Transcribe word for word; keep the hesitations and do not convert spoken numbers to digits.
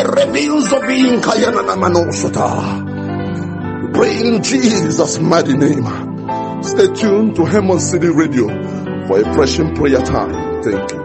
reveals of being Kayana Manosota. Pray in Jesus' mighty name. Stay tuned to Hemon City Radio for a pressing prayer time. Thank you.